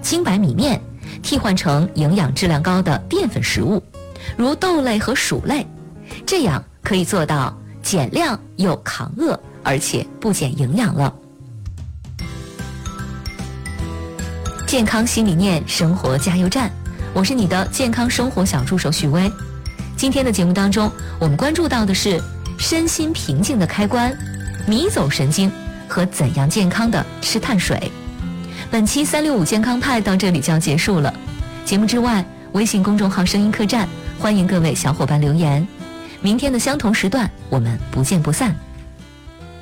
精白米面，替换成营养质量高的淀粉食物，如豆类和薯类，这样可以做到减量又抗饿，而且不减营养了。健康新理念，生活加油站，我是你的健康生活小助手许巍。今天的节目当中，我们关注到的是身心平静的开关，迷走神经和怎样健康的吃碳水。本期365健康派到这里就要结束了。节目之外，微信公众号声音客栈，欢迎各位小伙伴留言。明天的相同时段，我们不见不散。